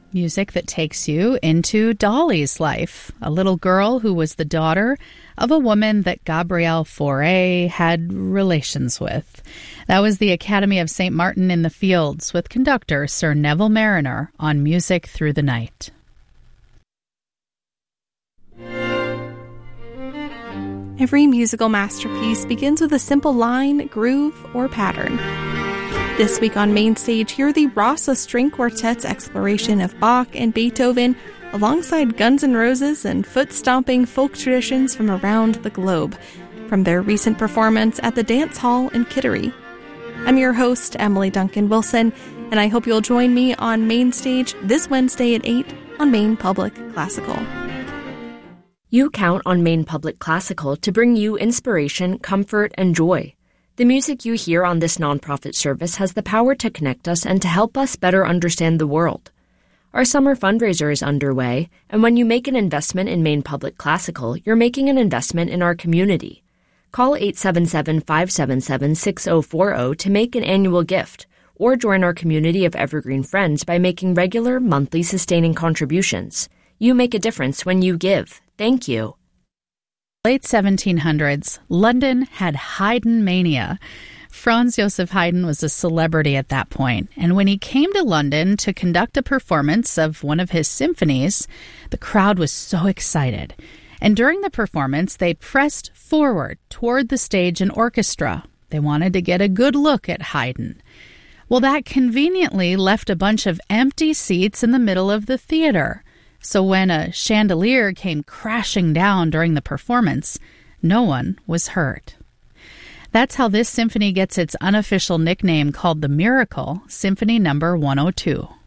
music that takes you into Dolly's life, a little girl who was the daughter of a woman that Gabrielle Fauré had relations with. That was the Academy of St. Martin in the Fields with conductor Sir Neville Marriner on Music Through the Night. Every musical masterpiece begins with a simple line, groove, or pattern. This week on Main Stage, hear the Rasa String Quartet's exploration of Bach and Beethoven alongside Guns N' Roses and foot-stomping folk traditions from around the globe, from their recent performance at the Dance Hall in Kittery. I'm your host, Emily Duncan Wilson, and I hope you'll join me on Main Stage this Wednesday at 8 on Maine Public Classical. You count on Maine Public Classical to bring you inspiration, comfort, and joy. The music you hear on this nonprofit service has the power to connect us and to help us better understand the world. Our summer fundraiser is underway, and when you make an investment in Maine Public Classical, you're making an investment in our community. Call 877-577-6040 to make an annual gift, or join our community of evergreen friends by making regular, monthly sustaining contributions. You make a difference when you give. Thank you. Late 1700s, London had Haydn mania. Franz Joseph Haydn was a celebrity at that point, and when he came to London to conduct a performance of one of his symphonies, the crowd was so excited. And during the performance, they pressed forward toward the stage and orchestra. They wanted to get a good look at Haydn. Well, that conveniently left a bunch of empty seats in the middle of the theater. So when a chandelier came crashing down during the performance, no one was hurt. That's how this symphony gets its unofficial nickname called the Miracle, Symphony No. 102.